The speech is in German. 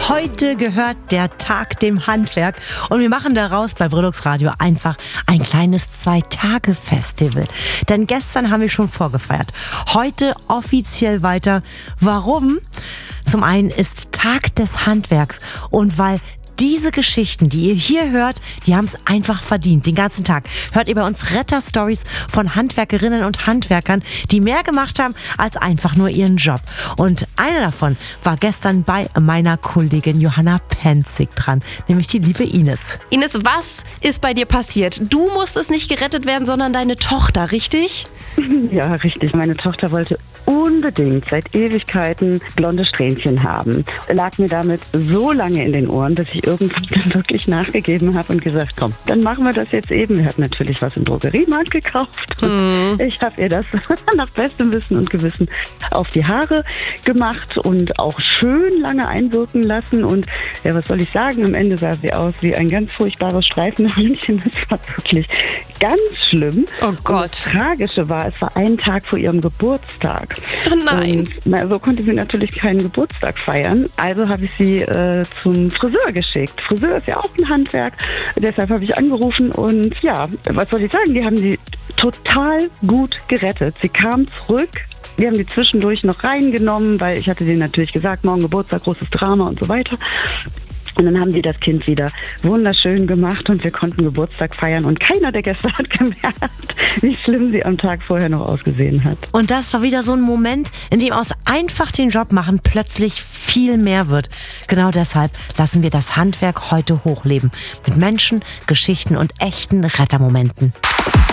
Heute gehört der Tag dem Handwerk und wir machen daraus bei Brillux Radio einfach ein kleines 2-Tage-Festival. Denn gestern haben wir schon vorgefeiert. Heute offiziell weiter. Warum? Zum einen ist Tag des Handwerks und weil diese Geschichten, die ihr hier hört, die haben es einfach verdient. Den ganzen Tag hört ihr bei uns Retter-Stories von Handwerkerinnen und Handwerkern, die mehr gemacht haben als einfach nur ihren Job. Und einer davon war gestern bei meiner Kollegin Johanna Penzig dran, nämlich die liebe Ines. Ines, was ist bei dir passiert? Du musstest nicht gerettet werden, sondern deine Tochter, richtig? Ja, richtig. Meine Tochter wollte unbedingt seit Ewigkeiten blonde Strähnchen haben. Lag mir damit so lange in den Ohren, dass ich irgendwann dann wirklich nachgegeben habe und gesagt, komm, dann machen wir das jetzt eben. Wir hatten natürlich was im Drogeriemarkt gekauft. Ich habe ihr das nach bestem Wissen und Gewissen auf die Haare gemacht und auch schön lange einwirken lassen. Und ja, was soll ich sagen? Am Ende sah sie aus wie ein ganz furchtbares Streifenhörnchen. Das war wirklich ganz schlimm. Oh Gott. Und das Tragische war, es war ein Tag vor ihrem Geburtstag. Oh nein. Und, so konnte sie natürlich keinen Geburtstag feiern. Also habe ich sie zum Friseur geschickt. Friseur ist ja auch ein Handwerk. Deshalb habe ich angerufen und ja, was soll ich sagen? Die haben sie total gut gerettet. Sie kam zurück. Wir haben die zwischendurch noch reingenommen, weil ich hatte denen natürlich gesagt, morgen Geburtstag, großes Drama und so weiter. Und dann haben die das Kind wieder wunderschön gemacht und wir konnten Geburtstag feiern und keiner der Gäste hat gemerkt, wie schlimm sie am Tag vorher noch ausgesehen hat. Und das war wieder so ein Moment, in dem aus einfach den Job machen plötzlich viel mehr wird. Genau deshalb lassen wir das Handwerk heute hochleben. Mit Menschen, Geschichten und echten Rettermomenten.